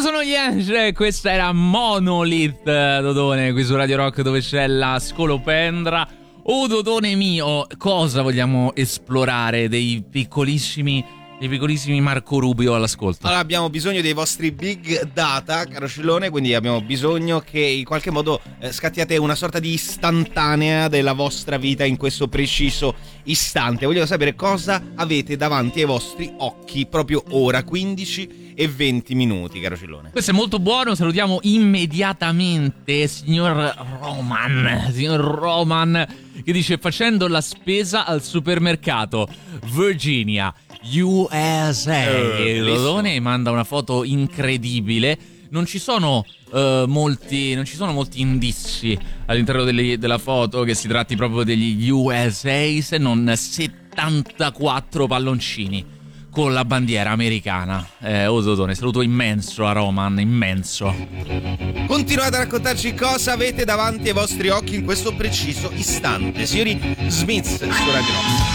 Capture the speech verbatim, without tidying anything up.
sono gli Angel, questa era Monolith, Dodone, qui su Radio Rock dove c'è la scolopendra. Oh Dodone mio, cosa vogliamo esplorare dei piccolissimi... dei piccolissimi Marco Rubio all'ascolto? Allora abbiamo bisogno dei vostri big data, caro Cillone, quindi abbiamo bisogno che in qualche modo eh, scattiate una sorta di istantanea della vostra vita in questo preciso istante. Voglio sapere cosa avete davanti ai vostri occhi proprio ora, quindici e venti minuti, caro Cillone. Questo è molto buono, salutiamo immediatamente signor Roman, signor Roman che dice: facendo la spesa al supermercato Virginia, U S A. Eh, Dodone manda una foto incredibile. Non ci sono uh, molti non ci sono molti indizi all'interno delle, della foto che si tratti proprio degli U S A, se non settantaquattro palloncini con la bandiera americana. Eh, oh Dodone, saluto immenso a Roman, immenso. Continuate a raccontarci cosa avete davanti ai vostri occhi in questo preciso istante. Signori Smiths su Radio Rock.